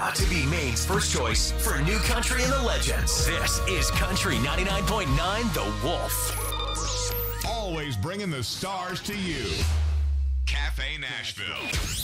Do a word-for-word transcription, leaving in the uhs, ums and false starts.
Proud to be Maine's first choice for new country and the legends. This is Country ninety-nine point nine The Wolf. Always bringing the stars to you. Cafe Nashville.